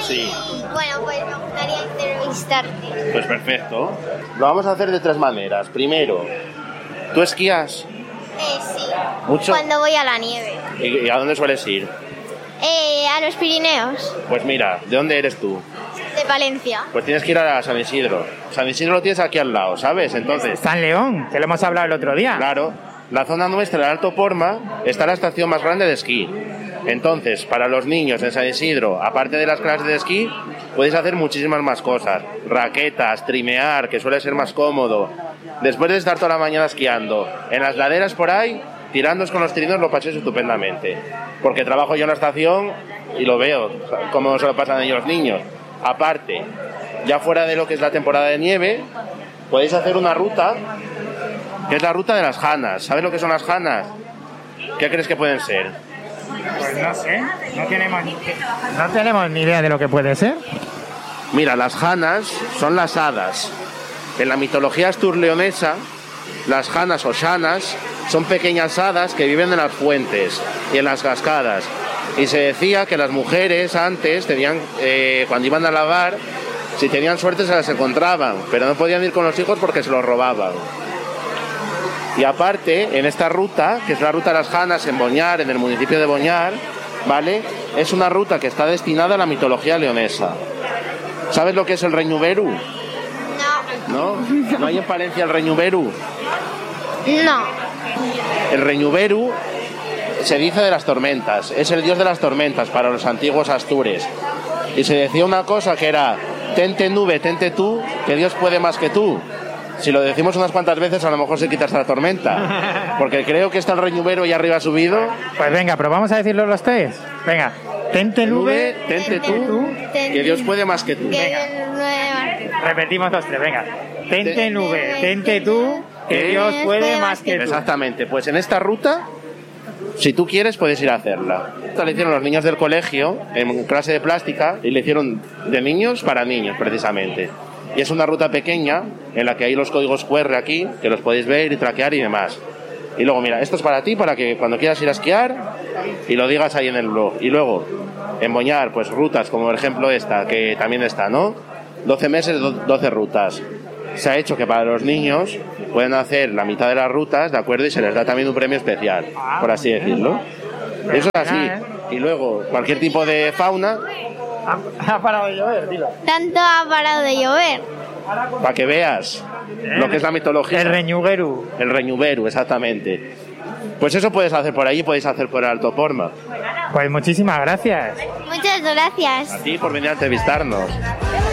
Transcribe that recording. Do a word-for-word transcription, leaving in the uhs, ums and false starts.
Sí. Bueno, pues me gustaría entrevistarte. Pues perfecto. Lo vamos a hacer de tres maneras. Primero, ¿tú esquías? Eh, sí. ¿Mucho? Cuando voy a la nieve. ¿Y a dónde sueles ir? Eh, a los Pirineos. Pues mira, ¿de dónde eres tú? De Palencia. Pues tienes que ir a San Isidro. San Isidro lo tienes aquí al lado, ¿sabes? Entonces... San León, que lo hemos hablado el otro día. Claro. La zona nuestra, el Alto Porma, está la estación más grande de esquí. Entonces, para los niños en San Isidro, aparte de las clases de esquí, podéis hacer muchísimas más cosas. Raquetas, trimear, que suele ser más cómodo. Después de estar toda la mañana esquiando, en las laderas por ahí, tirándoos con los trinos lo paséis estupendamente. Porque trabajo yo en la estación y lo veo, cómo se lo pasan ellos los niños. Aparte, ya fuera de lo que es la temporada de nieve, podéis hacer una ruta, que es la ruta de las janas. ¿Sabes lo que son las janas? ¿Qué crees que pueden ser? Pues no sé, no tenemos, ni, no tenemos ni idea de lo que puede ser. Mira, las janas son las hadas. En la mitología astur-leonesa, las janas o shanas son pequeñas hadas que viven en las fuentes y en las cascadas. Y se decía que las mujeres antes tenían, eh, cuando iban a lavar, si tenían suerte se las encontraban, pero no podían ir con los hijos porque se los robaban. Y aparte, en esta ruta, que es la ruta de las janas en Boñar, en el municipio de Boñar, ¿vale? Es una ruta que está destinada a la mitología leonesa. ¿Sabes lo que es el Reñuveru? No. ¿No? ¿No hay en Palencia el Reñuveru? No. El Reñuveru se dice de las tormentas, es el dios de las tormentas para los antiguos astures. Y se decía una cosa que era, tente nube, tente tú, que Dios puede más que tú. Si lo decimos unas cuantas veces, a lo mejor se quita hasta la tormenta. Porque creo que está el Reñuveru ahí arriba subido. Pues venga, pero vamos a decirlo los tres. Venga, tente nube, tente tú, que Dios puede más que tú. Repetimos los tres, venga. Tente nube, tente tú, que Dios puede más que tú. Exactamente, pues en esta ruta, si tú quieres, puedes ir a hacerla. Esta la hicieron los niños del colegio, en clase de plástica, y la hicieron de niños para niños, precisamente. Y es una ruta pequeña, en la que hay los códigos cu erre aquí, que los podéis ver y traquear y demás. Y luego, mira, esto es para ti, para que cuando quieras ir a esquiar, y lo digas ahí en el blog. Y luego, en Boñar, pues rutas, como por ejemplo esta, que también está, ¿no? doce meses, doce rutas. Se ha hecho que para los niños pueden hacer la mitad de las rutas, ¿de acuerdo? Y se les da también un premio especial, por así decirlo. Eso es así. Y luego, cualquier tipo de fauna... Ha parado de llover, dilo. Tanto ha parado de llover. Para que veas lo que es la mitología. El Reñuveru. El Reñuveru, exactamente. Pues eso puedes hacer por ahí, podéis hacer por el Alto Porma. Pues muchísimas gracias. Muchas gracias. A ti por venir a entrevistarnos.